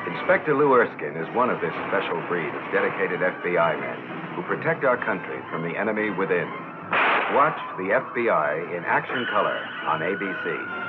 Inspector Lou Erskine is one of this special breed of dedicated FBI men who protect our country from the enemy within. Watch the FBI in action color on ABC.